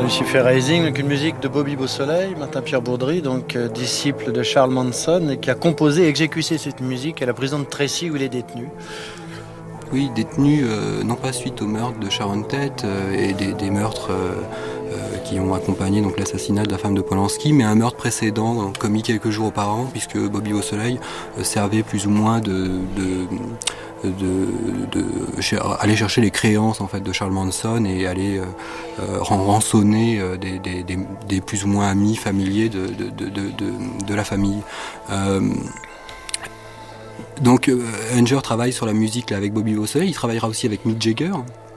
Lucifer Rising, donc une musique de Bobby Beausoleil, Martin Pierre Baudry, donc disciple de Charles Manson, et qui a composé et exécuté cette musique à la prison de Tracy où il est détenu. Oui, détenu, non pas suite au meurtre de Sharon Tate et des meurtres qui ont accompagné donc l'assassinat de la femme de Polanski, mais un meurtre précédent commis quelques jours auparavant, puisque Bobby Beausoleil servait plus ou moins aller chercher les créances en fait de Charles Manson et aller rançonner des plus ou moins amis familiers de la famille. Donc Anger travaille sur la musique là, avec Bobby Beausoleil, il travaillera aussi avec Mick Jagger.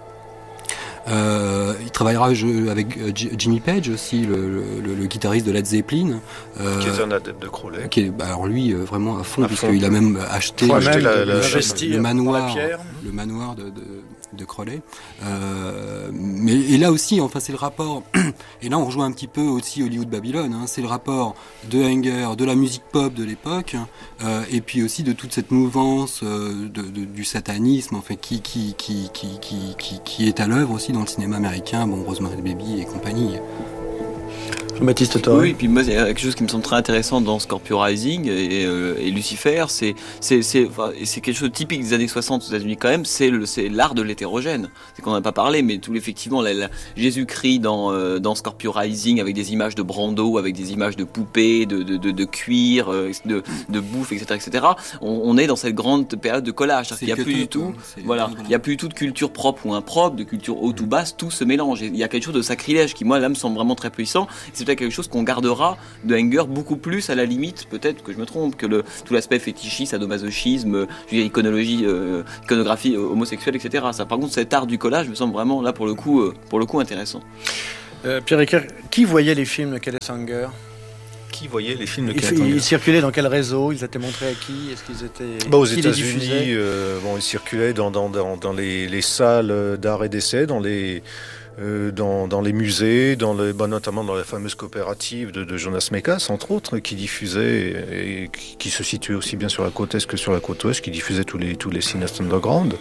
Il travaillera avec Jimmy Page aussi, le guitariste de Led Zeppelin. Qui est un adepte de Crowley. Alors lui, vraiment à fond, puisqu'il a même acheté le manoir de Crowley. Mais là aussi, enfin, c'est le rapport, et là on rejoint un petit peu aussi Hollywood Babylon, hein, c'est le rapport de Anger, de la musique pop de l'époque, et puis aussi de toute cette mouvance du satanisme, enfin, qui est à l'œuvre aussi dans le cinéma américain, bon, Rosemary's Baby et compagnie. Jean-Baptiste Torre. Oui, et puis moi, il y a quelque chose qui me semble très intéressant dans Scorpio Rising et Lucifer, c'est quelque chose de typique des années 60 aux États-Unis quand même, c'est l'art de l'hétérogène. C'est qu'on n'en a pas parlé, mais effectivement, Jésus-Christ dans Scorpio Rising, avec des images de Brando, avec des images de poupées, de cuir, de bouffe, etc., etc. On est dans cette grande période de collage. Il n'y a plus du tout, il y a plus du tout de culture propre ou impropre, de culture haute ou basse, tout se mélange. Il y a quelque chose de sacrilège qui, moi, là, me semble vraiment très puissant. C'est peut-être quelque chose qu'on gardera de Anger beaucoup plus, à la limite, peut-être que je me trompe, que tout l'aspect fétichiste, sadomasochisme, iconographie homosexuelle, etc. Ça, par contre, cet art du collage me semble vraiment, là, pour le coup intéressant. Pierre Ricoeur, qui voyait les films de Kenneth Anger ? Qui voyait les films de Kenneth Anger ? Ils circulaient dans quel réseau ? Ils étaient montrés à qui ? Est-ce qu'ils étaient aux États-Unis, ils circulaient dans les salles d'art et d'essai, dans les musées, notamment dans la fameuse coopérative de Jonas Mekas, entre autres, qui diffusait, et qui se situait aussi bien sur la côte est que sur la côte ouest, qui diffusait tous les cinéastes underground.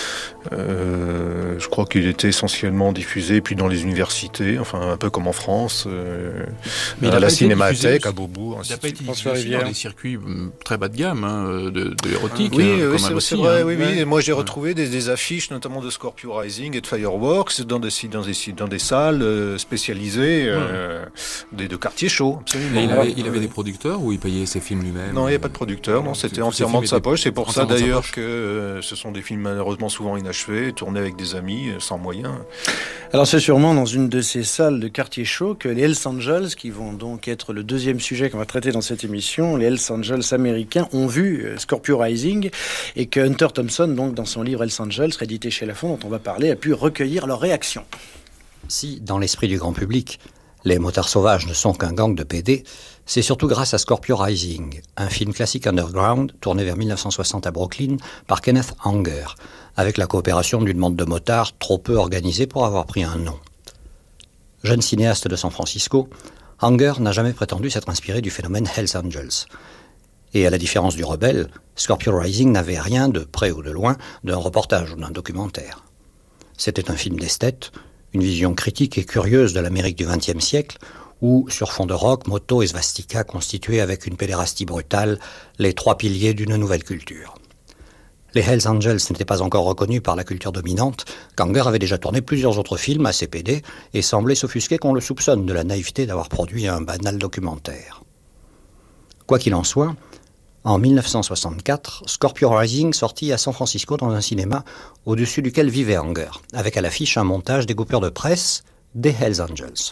Je crois qu'il était essentiellement diffusé, puis dans les universités, enfin un peu comme en France, à la Cinémathèque, à Beaubourg. Il n'a pas été diffusé dans des circuits très bas de gamme, de érotique. Oui, c'est vrai. Oui. Moi, j'ai retrouvé des affiches, notamment de Scorpio Rising et de Fireworks, dans des salles spécialisées de quartier chaud. Absolument. Et il avait des producteurs ou il payait ses films lui-même ? Non, il n'y avait pas de producteur. Non, c'était entièrement de sa poche. C'est pour ça d'ailleurs que ce sont des films malheureusement souvent inachevés, tournés avec des amis, sans moyens. Alors c'est sûrement dans une de ces salles de quartier chaud que les Hells Angels, qui vont donc être le deuxième sujet qu'on va traiter dans cette émission, les Hells Angels américains ont vu Scorpio Rising, et que Hunter Thompson, donc dans son livre Hells Angels, réédité chez Lafon, dont on va parler, a pu recueillir leurs réactions. Si, dans l'esprit du grand public, les motards sauvages ne sont qu'un gang de PD, c'est surtout grâce à Scorpio Rising, un film classique underground tourné vers 1960 à Brooklyn par Kenneth Anger, avec la coopération d'une bande de motards trop peu organisée pour avoir pris un nom. Jeune cinéaste de San Francisco, Anger n'a jamais prétendu s'être inspiré du phénomène Hells Angels. Et à la différence du Rebelle, Scorpio Rising n'avait rien, de près ou de loin, d'un reportage ou d'un documentaire. C'était un film d'esthète, une vision critique et curieuse de l'Amérique du XXe siècle, où, sur fond de rock, moto et svastika constituaient avec une pédérastie brutale les trois piliers d'une nouvelle culture. Les Hells Angels n'étaient pas encore reconnus par la culture dominante, qu'Anger avait déjà tourné plusieurs autres films assez pédés et semblait s'offusquer qu'on le soupçonne de la naïveté d'avoir produit un banal documentaire. Quoi qu'il en soit, en 1964, Scorpio Rising sortit à San Francisco dans un cinéma au-dessus duquel vivait Anger, avec à l'affiche un montage des coupures de presse des Hells Angels.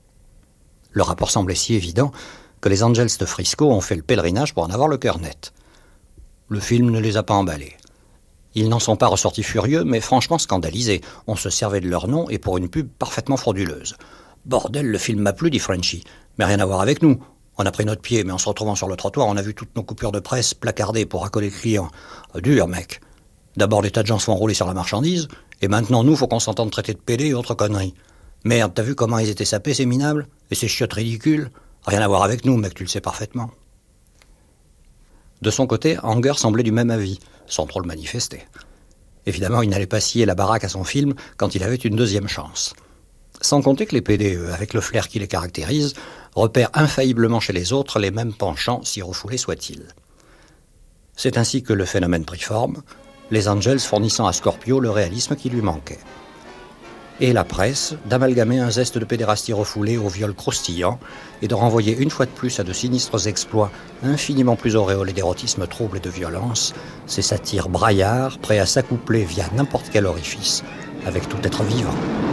Le rapport semblait si évident que les Angels de Frisco ont fait le pèlerinage pour en avoir le cœur net. Le film ne les a pas emballés. Ils n'en sont pas ressortis furieux, mais franchement scandalisés. On se servait de leur nom et pour une pub parfaitement frauduleuse. « Bordel, le film m'a plu, dit Frenchy. Mais rien à voir avec nous. On a pris notre pied, mais en se retrouvant sur le trottoir, on a vu toutes nos coupures de presse placardées pour accoler le client. Dur, mec. D'abord, des tas de gens se font rouler sur la marchandise, et maintenant, nous, faut qu'on s'entende traiter de pédés et autres conneries. Merde, t'as vu comment ils étaient sapés, ces minables? Et ces chiottes ridicules? Rien à voir avec nous, mec, tu le sais parfaitement. » De son côté, Anger semblait du même avis, sans trop le manifester. Évidemment, il n'allait pas scier la baraque à son film quand il avait une deuxième chance. Sans compter que les PD, avec le flair qui les caractérise, repèrent infailliblement chez les autres les mêmes penchants, si refoulés soient-ils. C'est ainsi que le phénomène prit forme, les Angels fournissant à Scorpio le réalisme qui lui manquait. Et la presse d'amalgamer un zeste de pédérastie refoulé au viol croustillant et de renvoyer une fois de plus à de sinistres exploits infiniment plus auréolés d'érotisme trouble et de violence, ces satires braillards prêts à s'accoupler via n'importe quel orifice avec tout être vivant.